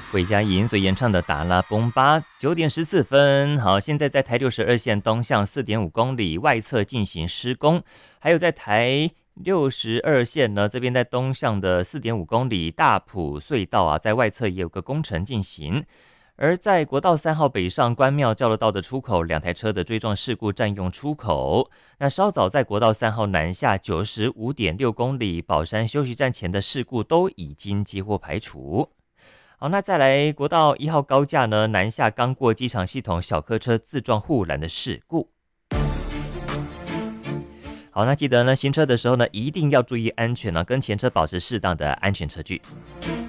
韦佳莹所演唱的《达拉崩吧》9点14分。好，现在在台62线东向4.5公里外侧进行施工，还有在台62线呢，这边在东向的4.5公里大埔隧道啊，在外侧也有个工程进行。而在国道3号北上关庙交流道的出口，2台车的追撞事故占用出口。那稍早在国道3号南下95.6公里宝山休息站前的事故都已经几乎排除。好，那再来国道1号高架呢，南下刚过机场系统小客车自撞护栏的事故。好，那记得呢，行车的时候呢，一定要注意安全呢，跟前车保持适当的安全车距。